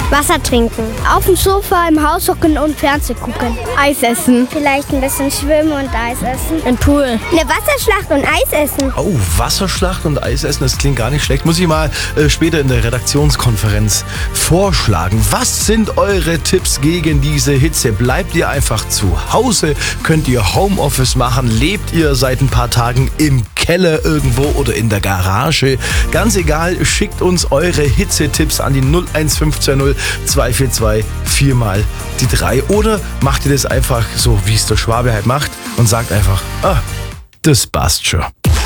Wasser trinken. Auf dem Sofa im Haus hocken und Fernsehen gucken. Eis essen. Vielleicht ein bisschen schwimmen und Eis essen. Im Pool. Eine Wasserschlacht und Eis essen. Oh, Wasserschlacht und Eis essen, das klingt gar nicht schlecht. Muss ich mal später in der Redaktionskonferenz vorschlagen. Was sind eure Tipps gegen diese Hitze? Bleibt ihr einfach zu Hause? Könnt ihr Homeoffice machen? Lebt ihr seit ein paar Tagen im Keller irgendwo oder in der Garage? Ganz egal, schickt uns eure Hitzetipps an die 01520 242 4 mal die 3. Oder macht ihr das einfach so, wie es der Schwabe halt macht und sagt einfach, das passt schon.